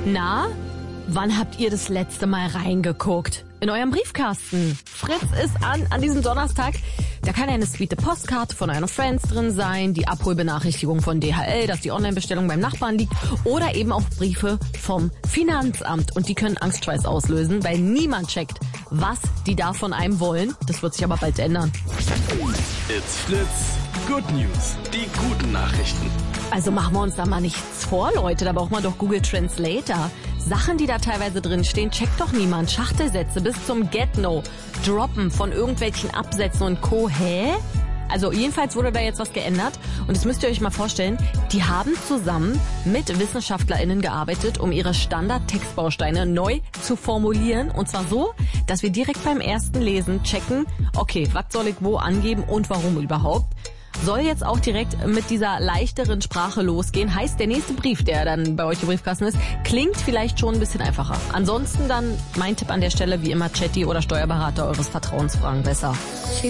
Na, wann habt ihr das letzte Mal reingeguckt? In eurem Briefkasten. Fritz ist an diesem Donnerstag. Da kann eine sweete Postkarte von einer Friends drin sein, die Abholbenachrichtigung von DHL, dass die Online-Bestellung beim Nachbarn liegt oder eben auch Briefe vom Finanzamt. Und die können Angstschweiß auslösen, weil niemand checkt, was die da von einem wollen. Das wird sich aber bald ändern. It's Fritz. Good News. Die guten Nachrichten. Also machen wir uns da mal nichts vor, Leute. Da braucht man doch Google Translator. Sachen, die da teilweise drin stehen, checkt doch niemand. Schachtelsätze bis zum Get-No. Droppen von irgendwelchen Absätzen und Co. Hä? Also jedenfalls wurde da jetzt was geändert. Und das müsst ihr euch mal vorstellen. Die haben zusammen mit WissenschaftlerInnen gearbeitet, um ihre Standard-Textbausteine neu zu formulieren. Und zwar so, dass wir direkt beim ersten Lesen checken, okay, was soll ich wo angeben und warum überhaupt? Soll jetzt auch direkt mit dieser leichteren Sprache losgehen. Heißt, der nächste Brief, der dann bei euch im Briefkasten ist, klingt vielleicht schon ein bisschen einfacher. Ansonsten dann mein Tipp an der Stelle, wie immer, Chatty oder Steuerberater eures Vertrauens fragen besser.